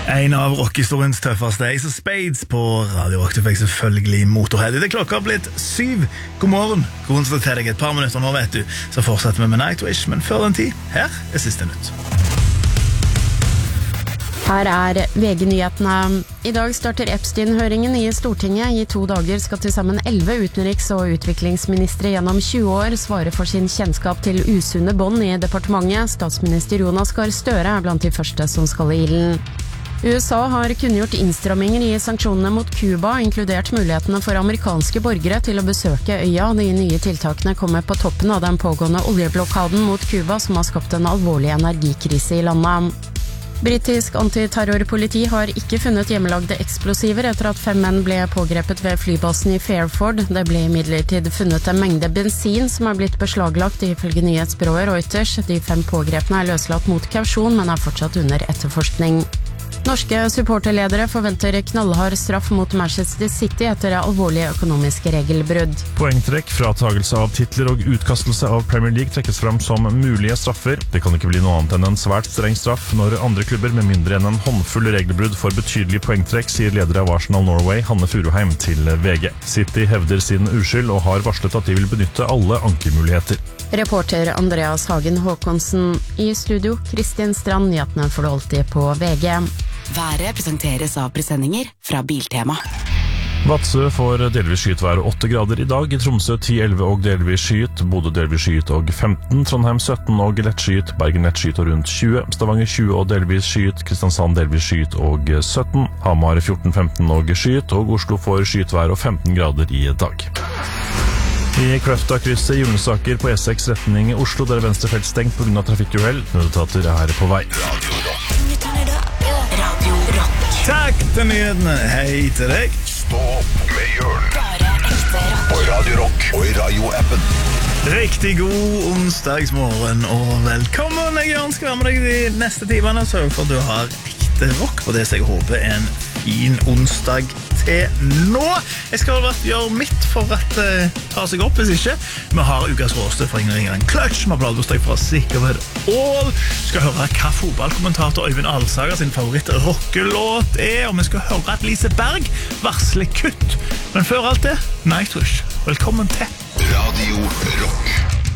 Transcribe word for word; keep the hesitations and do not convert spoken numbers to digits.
En av rockhistoriens tøffeste Ace of Spades på Radio Rock. Du fikk selvfølgelig Motorhead. Det er klokka blitt syv. God morgen. Konstater til deg et par minutter nå, vet du. Så fortsetter vi med Nightwish, men før den tid, her er siste nytt. Her er V G-nyhetene. I dag starter Epstein-høringen i Stortinget. I to dager skal til sammen elleve utenriks- og utviklingsministre gjennom tjue år svare for sin kjennskap til usunne bånd i departementet. Statsminister Jonas Gahr Støre er blant de første som skal i ilden. U S A har kunngjort innstramminger i sanksjonene mot Cuba, inkludert mulighetene for amerikanske borgere til å besøke øya. De nye tiltakene kommer på toppen av den pågående oljeblokaden mot Cuba, som har skapt en alvorlig energikrise i landet. Britisk antiterrorpoliti har ikke funnet hjemmelagde eksplosiver etter at fem menn ble pågrepet ved flybasen i Fairford. Det ble imidlertid funnet en mengde bensin som er blitt beslaglagt ifølge nyhetsbyrået Reuters. De fem pågrepne er løslatt mot kausjon, men er fortsatt under etterforskning. Norske supporterledere forventer knallhard straff mot Manchester City etter alvorlige økonomiske regelbrudd. Poengtrekk, fratagelse av titler og utkastelse av Premier League trekkes fram som mulige straffer. Det kan ikke bli noe annet enn en svært streng straff når andre klubber med mindre enn en håndfull regelbrudd får betydelig poengtrekk, sier leder av Arsenal Norway, Hanne Furuheim, til V G. City hevder sin uskyld og har varslet at de vil benytte alle ankemuligheter. Reporter Andreas Hagen Håkonsen. I studio, Kristin Strand. Nyhetene får du alltid på V G. Været presenteres av presendinger fra Biltema. Vadsø får delvis skyet vær og åtte grader i dag. I Tromsø ti elleve og delvis skyet. Bodø delvis skyet og femten. Trondheim sytten og lett skyet. Bergen lett skyet og rundt tjue. Stavanger tjue og delvis skyet. Kristiansand delvis skyet og sytten. Hamar fjorten femten og skyet. Og Oslo får skyet vær og femten grader i dag. I Kløfta-krysset i Ullensaker på E seks retning Oslo, der venstre felt stengt på grunn av trafikkuhell. Nødetater er på vei. Radio Rock. Takk til nyhetene. Hei til deg. Stå opp med Jørn Bare ekte rock. på Radio Rock og i radioappen. Riktig god onsdagsmorgen og velkommen. Jeg Jørn skal være med deg de neste timene. Sørg for at du har ekte rock på det som jeg håper er en fin onsdag til nå. Jeg skal gjøre mitt for at uh, ta seg opp hvis ikke. Vi har ukas råste for Inger Ingrid Kløtsj. Vi har bladbosteg fra Sikkert All. Vi skal høre hva fotballkommentator Øyvind Alsager sin favoritt-rockelåt er, og vi skal høre at Lise Berg varsler kutt. Men før alt det, Nightwish. Velkommen til Radio Rock.